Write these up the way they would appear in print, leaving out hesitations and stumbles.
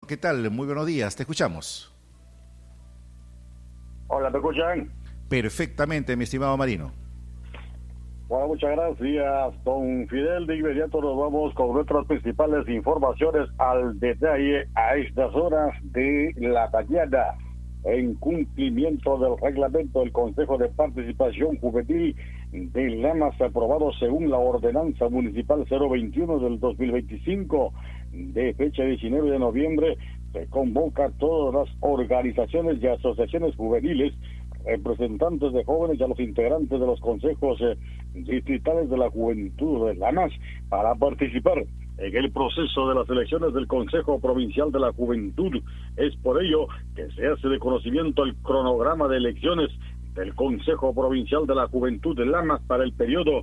¿Qué tal? Muy buenos días, te escuchamos. Hola, ¿me escuchan? Perfectamente, mi estimado Marino. Bueno, muchas gracias, don Fidel. De inmediato nos vamos con nuestras principales informaciones al detalle a estas horas de la mañana. En cumplimiento del reglamento del Consejo de Participación Juvenil de Lamas, aprobado según la Ordenanza Municipal 021 del 2025, de fecha 19 de noviembre, se convoca a todas las organizaciones y asociaciones juveniles, representantes de jóvenes y a los integrantes de los consejos distritales de la juventud de Lamas para participar en el proceso de las elecciones del Consejo Provincial de la Juventud. Es por ello que se hace de conocimiento el cronograma de elecciones del Consejo Provincial de la Juventud de Lamas para el periodo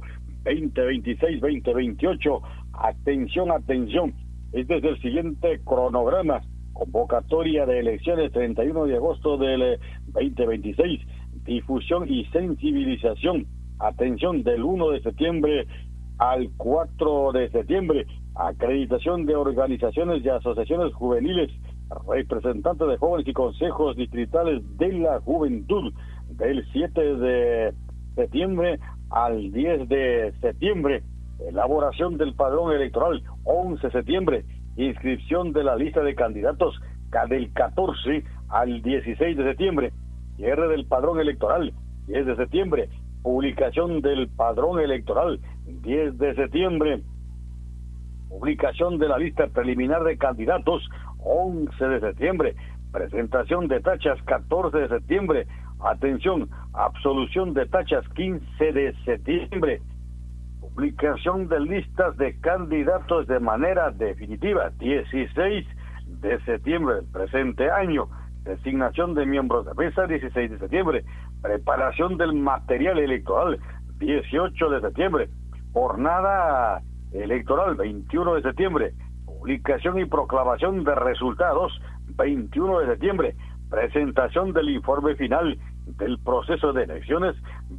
2026-2028. Atención, atención, este es el siguiente cronograma: convocatoria de elecciones 31 de agosto del 2026, difusión y sensibilización, atención, del 1 de septiembre al 4 de septiembre, acreditación de organizaciones y asociaciones juveniles, representantes de jóvenes y consejos distritales de la juventud, del 7 de septiembre al 10 de septiembre, elaboración del padrón electoral 11 de septiembre, inscripción de la lista de candidatos del 14 al 16 de septiembre, cierre del padrón electoral 10 de septiembre, publicación del padrón electoral 10 de septiembre, publicación de la lista preliminar de candidatos 11 de septiembre, presentación de tachas 14 de septiembre, atención, absolución de tachas 15 de septiembre, publicación de listas de candidatos de manera definitiva 16 de septiembre del presente año, designación de miembros de mesa 16 de septiembre, preparación del material electoral 18 de septiembre, jornada electoral 21 de septiembre, publicación y proclamación de resultados 21 de septiembre, presentación del informe final del proceso de elecciones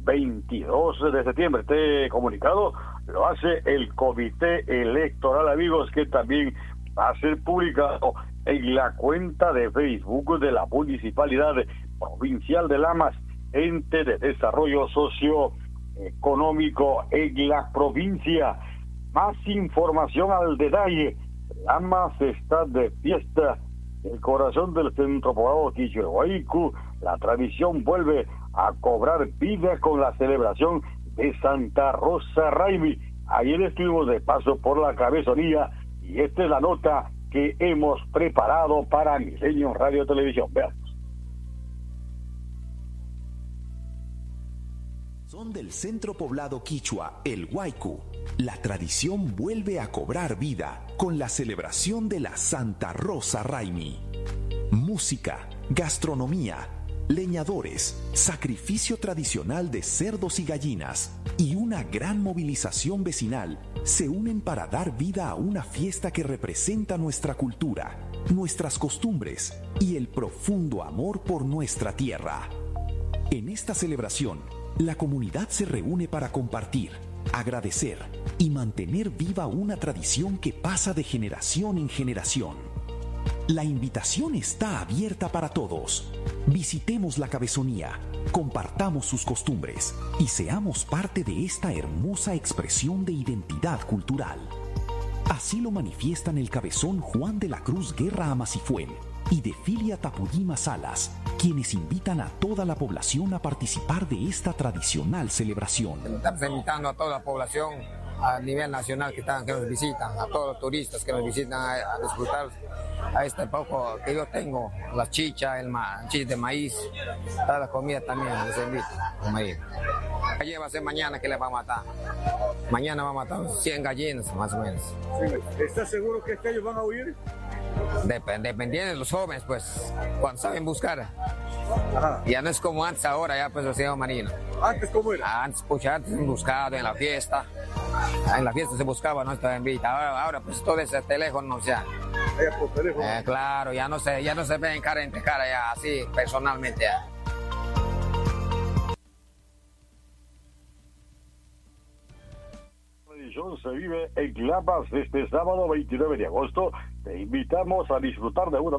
22 de septiembre. Este comunicado lo hace el Comité Electoral, amigos, que también va a ser publicado en la cuenta de Facebook de la Municipalidad Provincial de Lamas, ente de desarrollo socioeconómico en la provincia. Más información al detalle. Lamas está de fiesta. El corazón del centro poblado Quichuehuaycu, la tradición vuelve a cobrar vida con la celebración de Santa Rosa Raimi. Ayer estuvimos de paso por la cabezonía y esta es la nota que hemos preparado para Milenio Radio Televisión. Veamos. Son del centro poblado quichua, el Huaycu. La tradición vuelve a cobrar vida con la celebración de la Santa Rosa Raimi. Música, gastronomía, leñadores, sacrificio tradicional de cerdos y gallinas y una gran movilización vecinal se unen para dar vida a una fiesta que representa nuestra cultura, nuestras costumbres y el profundo amor por nuestra tierra. En esta celebración, la comunidad se reúne para compartir, agradecer y mantener viva una tradición que pasa de generación en generación. La invitación está abierta para todos. Visitemos la cabezonía, compartamos sus costumbres y seamos parte de esta hermosa expresión de identidad cultural. Así lo manifiestan el cabezón Juan de la Cruz Guerra Amacifuel y de Filia Tapudima Salas, quienes invitan a toda la población a participar de esta tradicional celebración. Estamos invitando a toda la población a nivel nacional que nos visitan, a todos los turistas que nos visitan a disfrutar a este poco que yo tengo, las chichas, chicha de maíz, toda la comida también les invito con maíz. Ayer va a ser mañana que les va a matar. Mañana va a matar 100 gallinas más o menos. ¿Estás seguro que ellos van a huir? Dependiendo de los jóvenes, pues, cuando saben buscar. Ajá. Ya no es como antes, ahora ya pues, señor Marino. ¿Antes cómo era? Antes han buscado en la fiesta. En la fiesta se buscaba, no estaba en vida. Ahora pues todo ese teléfono ya. Por teléfono. Claro, ya no se ven cara entre cara ya, así personalmente ya. Se vive en Lamas este sábado 29 de agosto. Te invitamos a disfrutar de una